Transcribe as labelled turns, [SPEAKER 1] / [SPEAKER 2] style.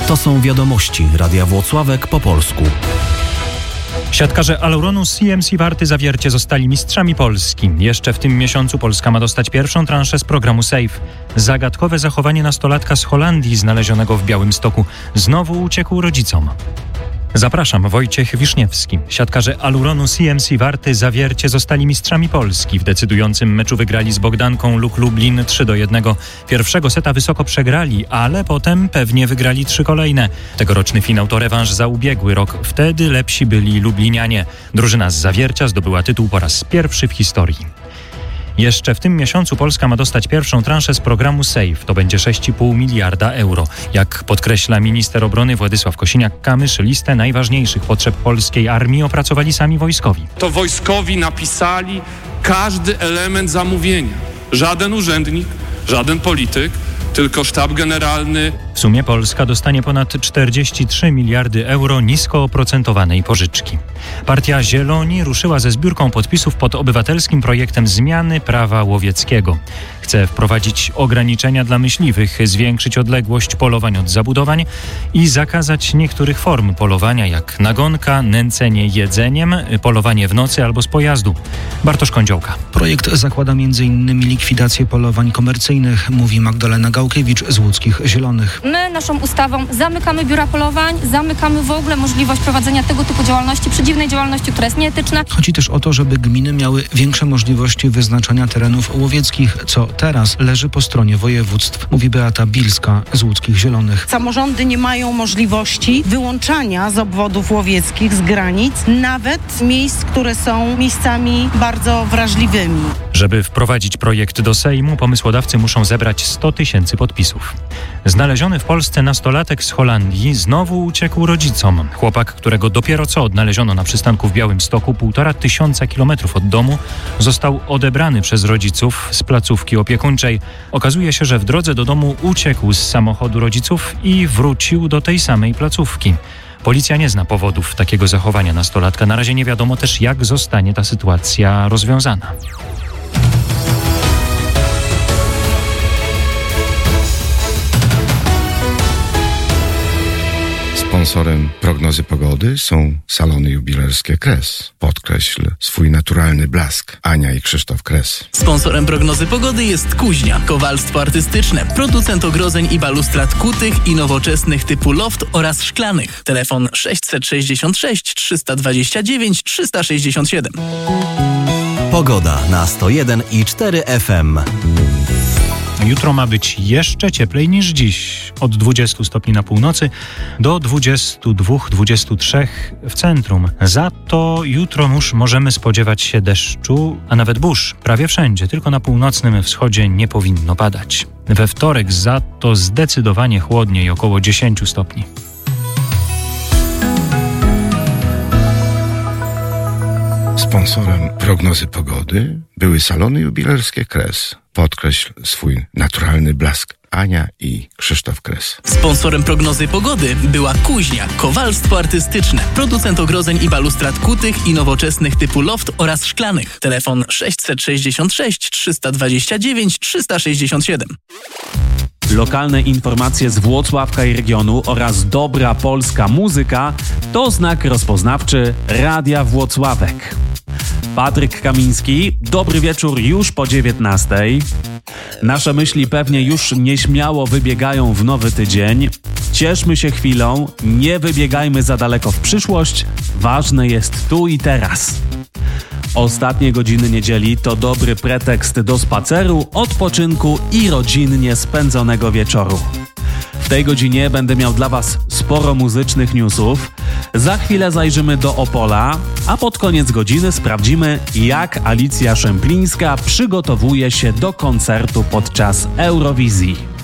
[SPEAKER 1] To są wiadomości Radia Włocławek po polsku.
[SPEAKER 2] Siatkarze Aluronu z CMC Warty Zawiercie zostali mistrzami Polski. Jeszcze w tym miesiącu Polska ma dostać pierwszą transzę z programu SAFE. Zagadkowe zachowanie nastolatka z Holandii znalezionego w Białymstoku znowu uciekł rodzicom. Zapraszam, Wojciech Wiszniewski. Siatkarze Aluronu CMC Warty Zawiercie zostali mistrzami Polski. W decydującym meczu wygrali z Bogdanką Luk Lublin 3-1. Pierwszego seta wysoko przegrali, ale potem pewnie wygrali 3 kolejne. Tegoroczny finał to rewanż za ubiegły rok. Wtedy lepsi byli lublinianie. Drużyna z Zawiercia zdobyła tytuł po raz pierwszy w historii. Jeszcze w tym miesiącu Polska ma dostać pierwszą transzę z programu SAFE. To będzie 6,5 miliarda euro. Jak podkreśla minister obrony Władysław Kosiniak-Kamysz, listę najważniejszych potrzeb polskiej armii opracowali sami wojskowi.
[SPEAKER 3] To wojskowi napisali każdy element zamówienia. Żaden urzędnik, żaden polityk, tylko sztab generalny.
[SPEAKER 2] W sumie Polska dostanie ponad 43 miliardy euro nisko oprocentowanej pożyczki. Partia Zieloni ruszyła ze zbiórką podpisów pod obywatelskim projektem zmiany prawa łowieckiego. Chce wprowadzić ograniczenia dla myśliwych, zwiększyć odległość polowań od zabudowań i zakazać niektórych form polowania, jak nagonka, nęcenie jedzeniem, polowanie w nocy albo z pojazdu. Bartosz Kądziołka.
[SPEAKER 4] Projekt zakłada m.in. likwidację polowań komercyjnych, mówi Magdalena Gałkiewicz z Łódzkich Zielonych.
[SPEAKER 5] My naszą ustawą zamykamy biura polowań, zamykamy w ogóle możliwość prowadzenia tego typu działalności, przedziwnej działalności, która jest nieetyczna.
[SPEAKER 4] Chodzi też o to, żeby gminy miały większe możliwości wyznaczania terenów łowieckich, co teraz leży po stronie województw, mówi Beata Bilska z Łódzkich Zielonych.
[SPEAKER 6] Samorządy nie mają możliwości wyłączania z obwodów łowieckich, z granic, nawet miejsc, które są miejscami bardzo wrażliwymi.
[SPEAKER 2] Żeby wprowadzić projekt do Sejmu, pomysłodawcy muszą zebrać 100 000 podpisów. Znaleziony w Polsce nastolatek z Holandii znowu uciekł rodzicom. Chłopak, którego dopiero co odnaleziono na przystanku w Białymstoku, 1500 kilometrów od domu, został odebrany przez rodziców z placówki opiekuńczej. Okazuje się, że w drodze do domu uciekł z samochodu rodziców i wrócił do tej samej placówki. Policja nie zna powodów takiego zachowania nastolatka. Na razie nie wiadomo też, jak zostanie ta sytuacja rozwiązana.
[SPEAKER 7] Sponsorem prognozy pogody są salony jubilerskie Kres. Podkreśl swój naturalny blask. Ania i Krzysztof Kres.
[SPEAKER 8] Sponsorem prognozy pogody jest Kuźnia, kowalstwo artystyczne, producent ogrodzeń i balustrad kutych i nowoczesnych typu loft oraz szklanych. Telefon 666 329 367.
[SPEAKER 1] Pogoda na 101,4 FM.
[SPEAKER 2] Jutro ma być jeszcze cieplej niż dziś. Od 20 stopni na północy do 22-23 w centrum. Za to jutro już możemy spodziewać się deszczu, a nawet burz. Prawie wszędzie, tylko na północnym wschodzie nie powinno padać. We wtorek za to zdecydowanie chłodniej, około 10 stopni.
[SPEAKER 7] Sponsorem prognozy pogody były salony jubilerskie Kres. Podkreśl swój naturalny blask. Ania i Krzysztof Kres.
[SPEAKER 8] Sponsorem prognozy pogody była Kuźnia, kowalstwo artystyczne, producent ogrodzeń i balustrad kutych i nowoczesnych typu loft oraz szklanych. Telefon 666 329 367.
[SPEAKER 9] Lokalne informacje z Włocławka i regionu oraz dobra polska muzyka to znak rozpoznawczy Radia Włocławek. Patryk Kamiński, dobry wieczór już po 19:00. Nasze myśli pewnie już nieśmiało wybiegają w nowy tydzień. Cieszmy się chwilą, nie wybiegajmy za daleko w przyszłość. Ważne jest tu i teraz. Ostatnie godziny niedzieli to dobry pretekst do spaceru, odpoczynku i rodzinnie spędzonego wieczoru. W tej godzinie będę miał dla Was sporo muzycznych newsów. Za chwilę zajrzymy do Opola, a pod koniec godziny sprawdzimy, jak Alicja Szemplińska przygotowuje się do koncertu podczas Eurowizji.